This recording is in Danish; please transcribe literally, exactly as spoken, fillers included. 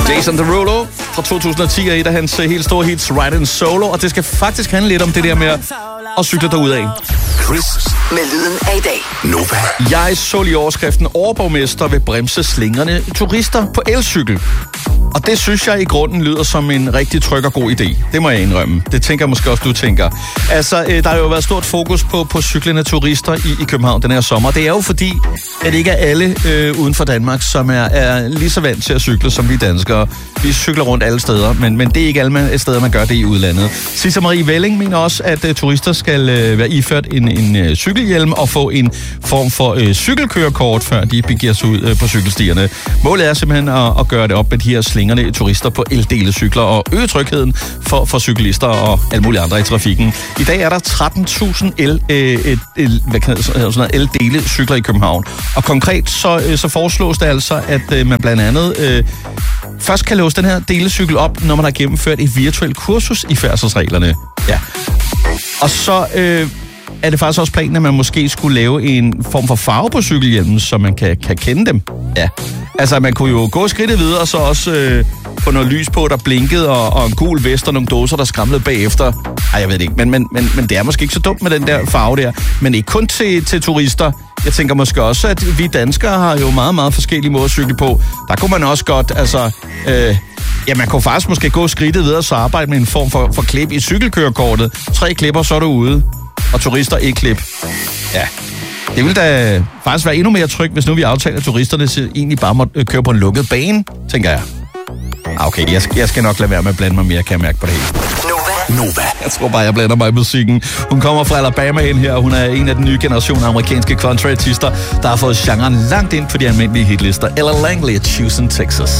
Jason Derulo fra to tusind og ti er et af hans helt store hits, Ride and Solo, og det skal faktisk handle lidt om det der med at cykle derudad. Chris med lyden af i dag. Nova. Jeg så lige overskriften: overborgmester vil bremse slingrende turister på elcykel. Og det synes jeg i grunden lyder som en rigtig tryg og god idé. Det må jeg indrømme. Det tænker jeg måske også, du tænker. Altså, der har jo været stort fokus på, på cyklende turister i, i København den her sommer. Det er jo fordi, at ikke er alle øh, uden for Danmark, som er, er lige så vant til at cykle som vi danskere. Vi cykler rundt alle steder, men, men det er ikke alle steder, man gør det i udlandet. Sisse Marie Velling mener også, at øh, turister skal øh, være iført en, en øh, cykelhjelm og få en form for øh, cykelkørekort, før de begiver sig ud øh, på cykelstierne. Målet er simpelthen at, at gøre det op med de her slingrende turister på eldelecykler og øge trygheden for, for cyklister og alle mulige andre i trafikken. I dag er der tretten tusind el, øh, el, hvad kan sådan noget, eldelecykler i København. Og konkret så, øh, så foreslås det altså, at øh, man blandt andet øh, først kan låse den her delecykel op, når man har gennemført et virtuelt kursus i færdselsreglerne. Ja. Og så øh, er det faktisk også planen, at man måske skulle lave en form for farve på cykelhjelmen, så man kan, kan kende dem. Ja. Altså, man kunne jo gå skridtet videre, og så også øh, få noget lys på, der blinkede, og, og en gul vest og nogle dåser, der skramlede bagefter. Ej, jeg ved det ikke, men, men, men, men det er måske ikke så dumt med den der farve der. Men ikke kun til, til turister. Jeg tænker måske også, at vi danskere har jo meget, meget forskellige måder at cykle på. Der kunne man også godt, altså... Øh, ja, man kunne faktisk måske gå skridtet videre, så arbejde med en form for, for klip i cykelkørekortet. Tre klipper, så er du ude. Og turister ikke klip. Ja. Det ville da faktisk være endnu mere trygt, hvis nu vi aftaler, at turisterne egentlig bare må køre på en lukket bane, tænker jeg. Okay, jeg skal, jeg skal nok lade være med at blande mig mere, kan jeg mærke på det hele. Nova. Nova. Jeg tror bare, jeg blander mig i musikken. Hun kommer fra Alabama ind her, og hun er en af den nye generation af amerikanske country-artister, der har fået genren langt ind på de almindelige hitlister. Ella Langley, Choosing Texas.